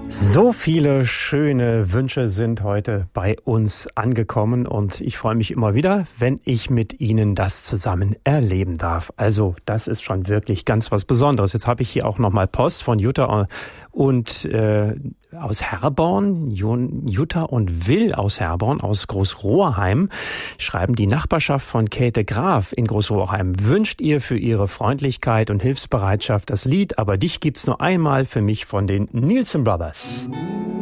So viele schöne Wünsche sind heute bei uns angekommen und ich freue mich immer wieder, wenn ich mit Ihnen das zusammen erleben darf. Also das ist schon wirklich ganz was Besonderes. Jetzt habe ich hier auch nochmal Post von Jutta und aus Herborn, Jutta und Will aus Herborn, aus Großrohrheim, schreiben: Die Nachbarschaft von Käthe Graf in Großrohrheim wünscht ihr für ihre Freundlichkeit und Hilfsbereitschaft das Lied "Aber dich gibt's nur einmal" für mich von den Nielsen Brothers.